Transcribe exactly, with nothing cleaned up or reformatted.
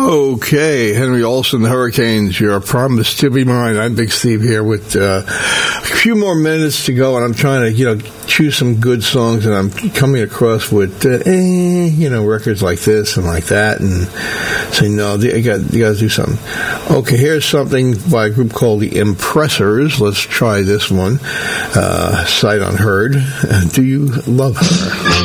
Okay, Henry Olsen, the Hurricanes, your promise to be mine. I'm Big Steve here with uh, a few more minutes to go, and I'm trying to, you know, choose some good songs, and I'm coming across with, uh, eh, you know, records like this and like that, and say, no, you got, you got to do something. Okay, here's something by a group called the Impressors. Let's try this one. Uh, Sight Unheard. Do You Love Her?